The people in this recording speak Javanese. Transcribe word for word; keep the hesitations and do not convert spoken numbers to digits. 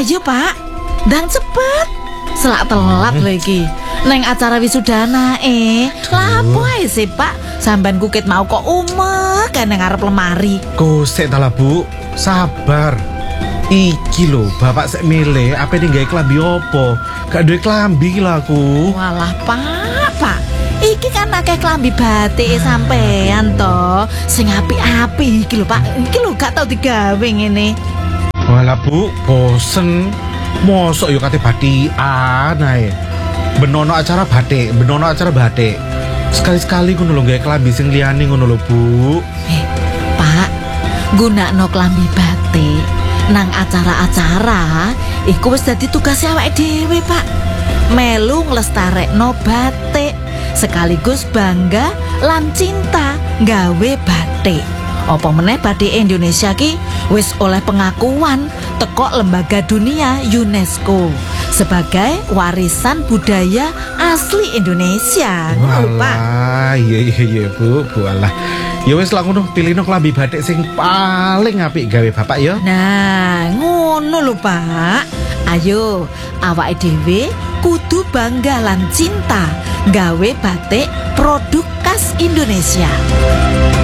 Ayo Pak, ndang cepet. Selak telat lho iki. Neng acara wisudana eh. Lapo ae sih Pak? Sampean kukit mau kok umek kan nang ngarep lemari. Kosek ta lah Bu, sabar. Iki lho, bapak sek milih apa ning gawe klambi opo? Gak duwe klambi iki lho aku. Walah Pak, Pak. Iki kan akeh klambi batik sampean to. Sing apik-apik iki lho Pak. Iki lho gak tau digawe ngene. Walah Bu, bosen. Mosok yo kate batikan ae. Benono acara batik, benono acara batik. Sekali-sekali ngono lho gawe klambi sing liyane ngono lho Bu. Eh, Pak, gunakno klambi batik nang acara-acara iku wis dadi tugas awake dhewe, Pak. Melu nglestarekno batik sekaligus bangga lan cinta gawe batik. Apa meneh batik Indonesia ki wis oleh pengakuan teko lembaga dunia UNESCO sebagai warisan budaya asli Indonesia. Ngono, Pak. Wah, iya iya iya Bu, Bu alah. Ya wis lah ngono, pilihno klambi batik sing paling apik gawe bapak ya. Nah, ngono lho, Pak. Ayo, awake dhewe kudu bangga lan cinta gawe batik produk khas Indonesia.